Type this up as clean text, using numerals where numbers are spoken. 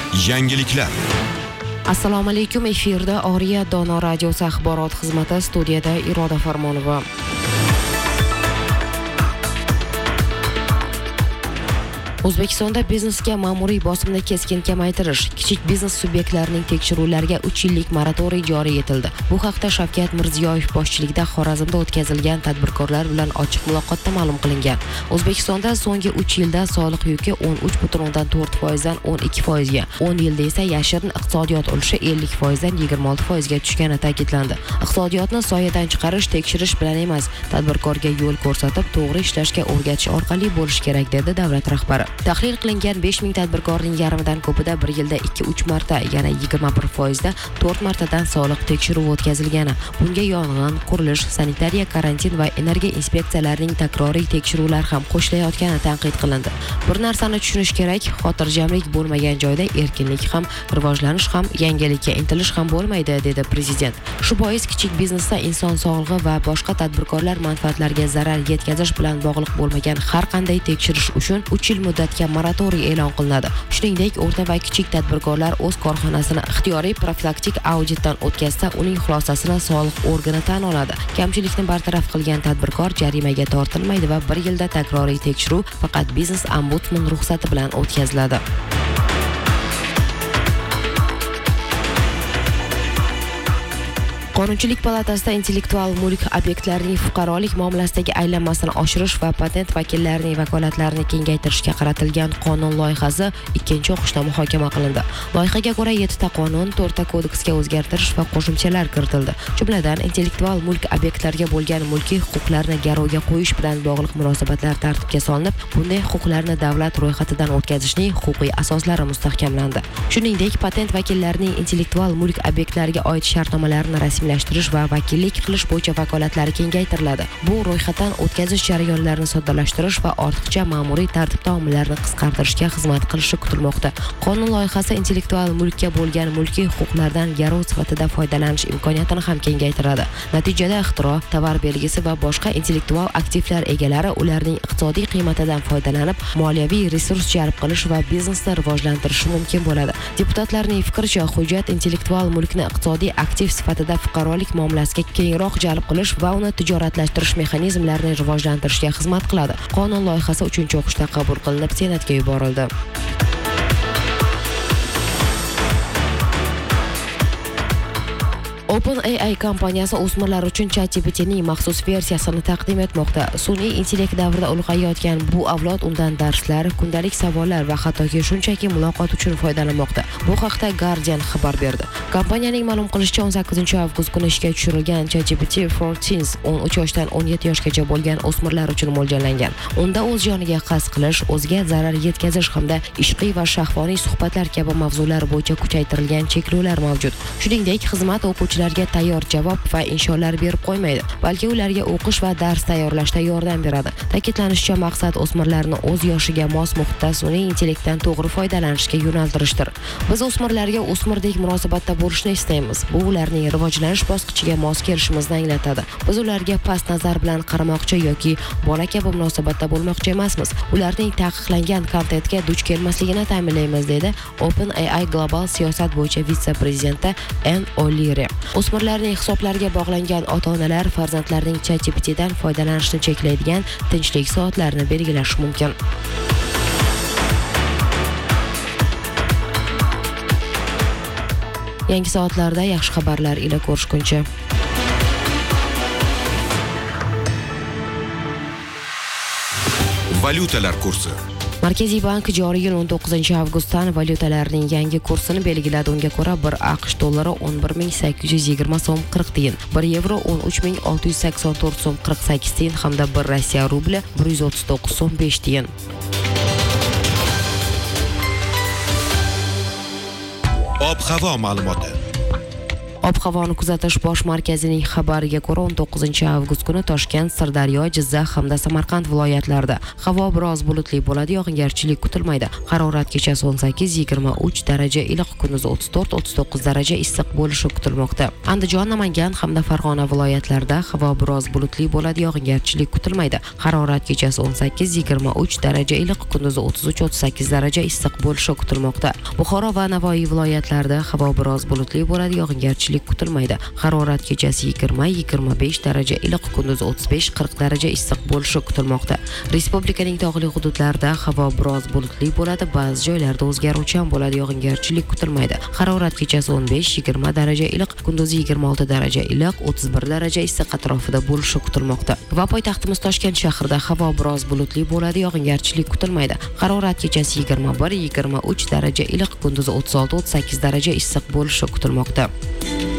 Yangiliklar. Assalomu alaykum, efirda Oriya Dono radiosi axborot xizmati, studiyada Iroda Farmonova. O'zbekistonda biznesga ma'muriy bosimni keskin kamaytirish, kichik biznes subyektlarining tekshiruvlariga 3 yillik moratoriy joriy etildi. Bu haqda Shavkat Mirziyoyev boshchiligida Xorazmda o'tkazilgan tadbirkorlar bilan ochiq muloqotda ma'lum qilingan. O'zbekistonda so'nggi 3 yilda soliq yuki 13.4% dan 12% ga, 10 yilda esa yashirin iqtisodiyot ulushi 50% dan 26% ga tushgani ta'kidlandi. Iqtisodiyotni soyadan chiqarish, tekshirish bilan emas, tadbirkorga yo'l ko'rsatib, to'g'ri ishlashga o'rgatish orqali bo'lishi kerak, dedi davlat rahbari. Tahlil qilingan 5000 tadbirkorning yarmidan ko'pida 1 yilda 2-3 marta, yana 21% da 4 martadan soliq tekshiruvi o'tkazilgani. Bunga yong'in, qurilish, sanitariya, karantin va energiya inspeksiyalarining takroriy tekshiruvlari ham qo'shilayotgani tanqid qilindi. Bir narsani tushunish kerak, xotirjamlik bo'lmagan joyda erkinlik ham, rivojlanish ham, yangilikka intilish ham bo'lmaydi, dedi prezident. Shu bois kichik biznesda inson sog'lig'i va boshqa tadbirkorlar manfaatlariga zarar yetkazish bilan bog'liq bo'lmagan har qanday tekshirish uchun 3 yil muddatga moratoriy e'lon qilinadi. Shuningdek, o'rta va kichik tadbirkorlar o'z korxonasini ixtiyoriy profilaktik auditdan o'tkazsa, uning xulosasini soliq organi tan oladi. Kamchilikni bartaraf qilgan tadbirkor jarimaga tortilmaydi va 1 yilda takroriy tekshiruv faqat biznes ombudsman ruxsati bilan o'tkaziladi. Qonunchilik palatasida intellektual mulk obyektlarining fuqarolik muomalasidagi aylanmasini oshirish va patent vakillarining vakolatlarini kengaytirishga qaratilgan qonun loyihasi ikkinchi o'qishda muhokama qilindi. Loyihaga ko'ra 7 ta qonun, 4 ta kodeksga o'zgartirish va qo'shimchalar kiritildi. Jumladan, intellektual mulk obyektlariga bo'lgan mulkiy huquqlarni garovga qo'yish bilan bog'liq munosabatlar tartibga solinib, bunday huquqlarni davlat ro'yxatidan o'tkazishning huquqiy asoslari mustahkamlandi. Shuningdek, patent vakillarining intellektual mulk obyektlariga oid shartnomalarini rasmiylashtirish va vakillik qilish bo'yicha vakolatlari kengaytiriladi. Bu ro'yxatdan o'tkazish jarayonlarini soddalashtirish va ortiqcha ma'muriy tartib taomillarini qisqartirishga xizmat qilishi kutilmoqda. Qonun loyihasi intellektual mulkka bo'lgan mulkiy huquqlardan garov sifatida foydalanish imkoniyatini ham kengaytiradi. Natijada ixtiro, tovar belgisi va boshqa intellektual aktivlar egalari ularning iqtisodiy qiymatidan foydalanib, moliyaviy resurs jalb qilish va biznesni rivojlantirishi mumkin bo'ladi. Deputatlarning fikricha, hujjat intellektual mulkni iqtisodiy aktiv sifatida fuqarolik muomalasiga kengroq jalb qilish va uni tijoratlashtirish mexanizmlarini rivojlantirishga xizmat qiladi. Qonun loyihasi 3-o'qishda qabul qilinib, Senatga yuborildi. OpenAI kompaniyasi o'smirlar uchun ChatGPTning maxsus versiyasini taqdim etmoqda. Sun'iy intellekt davrida ulg'ayayotgan bu avlod undan darslar, kundalik savollar va hattoki shunchaki muloqot uchun foydalanmoqda. Bu haqda Guardian xabar berdi. Kompaniyaning ma'lum qilishicha, 18-avgust kuni ishga tushirilgan ChatGPT 14 13 yoshdan 17 yoshgacha bo'lgan o'smirlar uchun mo'ljallangan. Unda o'z joniga qasd qilish, o'ziga zarar yetkazish hamda ishqiy va shahvoniy suhbatlar kabi mavzular bo'yicha kuchaytirilgan cheklovlar mavjud. Shuningdek, xizmat o'quvchilarga tayyor javob va insholar berib qo'ymaydi, balki ularga o'qish va dars tayyorlashda yordam beradi. Ta'kidlanishicha, maqsad o'smirlarni o'z yoshiga mos muhitda sun'iy intellektdan to'g'ri foydalanishga yo'naltirishdir. Biz o'smirlarga o'smirdek munosabatda bo'lishni istaymiz. Bu ularning rivojlanish bosqichiga mos kelishimizni anglatadi. Biz ularga past nazar bilan qaramoqchi yoki bola kabi munosabatda bo'lmoqchi emasmiz. Ularning taqiqlangan kontentga duch kelmasligini ta'minlaymiz, dedi OpenAI global siyosat bo'yicha vitse-prezidenti Ann O'Leary. O'smirlarning hisoblariga bog'langan ota-onalar farzandlarining ChatGPTdan foydalanishni cheklaydigan tinchlik soatlarini belgilashi mumkin. Yangi soatlarda yaxshi xabarlar ila ko'rishguncha. Valyutalar kursi. Markaziy bank joriy yil 19-avgustdan valyutalarning yangi kursini belgiladi. Unga ko'ra 1 AQSh dollari 11.820 so'm 40 tiyin, 1 yevro 13.684 so'm 48 tiyin hamda 1 Rossiya rubli 139 so'm 5 tiyin. Ob-havo ma'lumoti. Ob-havoni kuzatish bosh markazining xabariga ko'ra 19 avgust kuni Toshkent, Sirdaryo, Jizzax hamda Samarqand viloyatlarida havo biroz bulutli bo'ladi, yog'ingarchilik kutilmaydi. Harorat kechasi 18-23 daraja, iliq kunduzi 34-39 daraja issiq bo'lishi kutilmoqda. Andijon, Namangan hamda Farg'ona viloyatlarida havo biroz bulutli bo'ladi, yog'ingarchilik kutilmaydi. Harorat kechasi 18-23 daraja, iliq kunduzi 33-38 daraja issiq bo'lishi kutilmoqda. Buxoro va Navoiy viloyatlarida havo biroz bulutli bo'ladi, yog'ingarchilik kutilmaydi. Harorat kechasi 20-25 daraja, iliq kunduzi 35-40 daraja issiq bo'lishi kutilmoqda. Respublikaning tog'li hududlarida havo biroz bulutli bo'ladi, ba'zi joylarda o'zgaruvchan bo'ladi, yog'ingarchilik kutilmaydi. Harorat kechasi 15-20 daraja, iliq kunduzi 26 daraja, iliq 31 daraja issiq atrofida bo'lishi kutilmoqda. Va poytaxtimiz Toshkent shahrida havo biroz bulutli bo'ladi, yog'ingarchilik kutilmaydi. Harorat kechasi 21-23 daraja, iliq kunduzi 36-38 daraja issiq bo'lishi kutilmoqda.